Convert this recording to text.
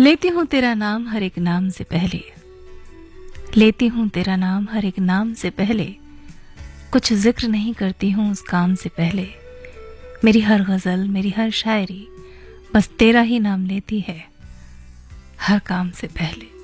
लेती हूँ तेरा नाम हर एक नाम से पहले, लेती हूँ तेरा नाम हर एक नाम से पहले, कुछ जिक्र नहीं करती हूँ उस काम से पहले। मेरी हर गजल, मेरी हर शायरी बस तेरा ही नाम लेती है हर काम से पहले।